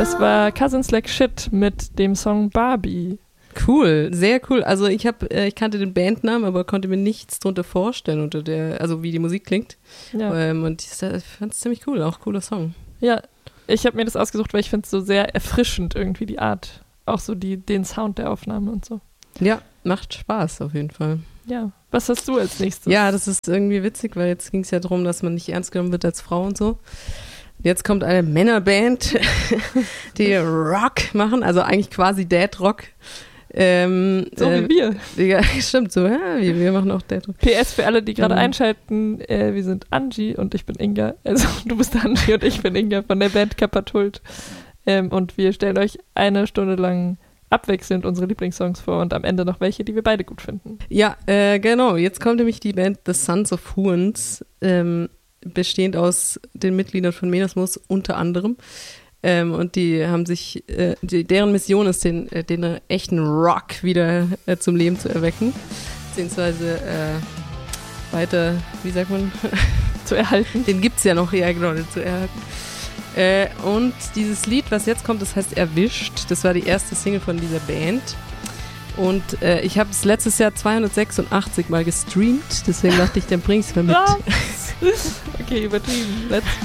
Das war Cousins Like Shit mit dem Song Barbie. Cool, sehr cool. Also ich kannte den Bandnamen, aber konnte mir nichts drunter vorstellen, also wie die Musik klingt. Ja. Und ich fand es ziemlich cool, auch cooler Song. Ja, ich habe mir das ausgesucht, weil ich finde es so sehr erfrischend irgendwie, die Art. Auch so den Sound der Aufnahme und so. Ja, macht Spaß auf jeden Fall. Ja, was hast du als nächstes? Ja, das ist irgendwie witzig, weil jetzt ging es ja darum, dass man nicht ernst genommen wird als Frau und so. Jetzt kommt eine Männerband, die Rock machen, also eigentlich quasi Dad Rock. So wie wir. Ja, stimmt, so, ja, wir machen auch Dad Rock. PS für alle, die gerade einschalten, wir sind Angie und ich bin Inga. Also du bist Angie und ich bin Inga von der Band Kapatult. Und wir stellen euch eine Stunde lang abwechselnd unsere Lieblingssongs vor und am Ende noch welche, die wir beide gut finden. Ja, genau. Jetzt kommt nämlich die Band The Sons of Huans, bestehend aus den Mitgliedern von Menasmus unter anderem. Und die haben sich, deren Mission ist, den echten Rock wieder zum Leben zu erwecken, beziehungsweise weiter, wie sagt man? Zu erhalten. Den gibt's ja noch, ja genau, den zu erhalten. Und dieses Lied, was jetzt kommt, das heißt Erwischt. Das war die erste Single von dieser Band. Und ich habe es letztes Jahr 286 Mal gestreamt, deswegen dachte ich, dann bring ich's mal mit. Okay, übertrieben. Let's